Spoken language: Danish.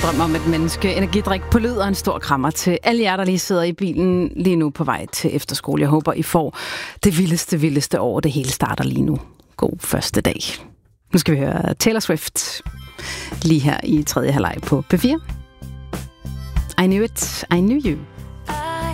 drøm om et menneske. Energidrik på lyd og en stor krammer til alle jer, der lige sidder i bilen lige nu på vej til efterskole. Jeg håber, I får det vildeste år. Det hele starter lige nu. God første dag. Nu skal vi høre Taylor Swift lige her i tredje halvleg på P4. I knew it, I knew you.